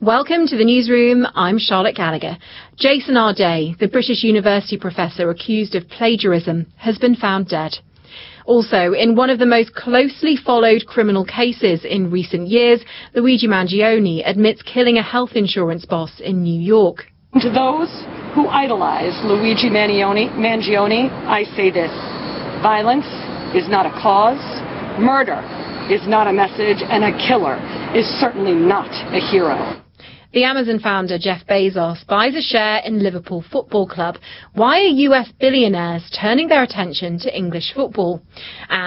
Welcome to the newsroom. I'm Charlotte Gallagher. Jason Arday, the British University professor accused of plagiarism, has been found dead. Also, in one of the most closely followed criminal cases in recent years, Luigi Mangione admits killing a health insurance boss in New York. To those who idolize Luigi Mangione, I say this: violence is not a cause, murder is not a message, and a killer is certainly not a hero. The Amazon founder Jeff Bezos buys a share in Liverpool Football Club. Why are US billionaires turning their attention to English football?